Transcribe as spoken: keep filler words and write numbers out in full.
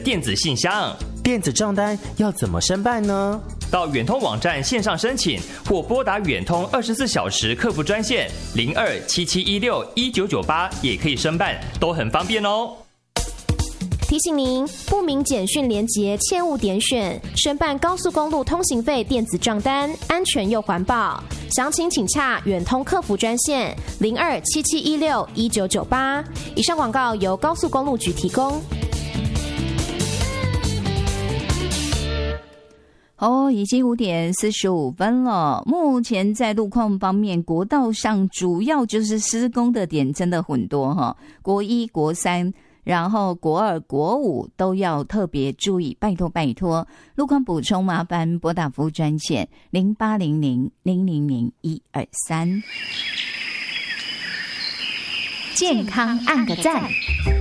电子信箱。 电子账单要怎么申办呢？ 到远通网站线上申请，或拨打远通二十四小时客服专线零二七七一六一九九八也可以申办，都很方便哦。 提醒您，不明简讯连结切勿点选。申办高速公路通行费电子账单，安全又环保。详情请洽远通客服专线零二七七一六一九九八。以上广告由高速公路局提供。 哦，已经五点四十五分了。目前在路况方面，国道上主要就是施工的点真的很多哈，国一、国三。然后国二、国五都要特别注意，拜托拜托。路况补充麻烦拨打服务专线零八零零零零零一二三。 健康按个赞。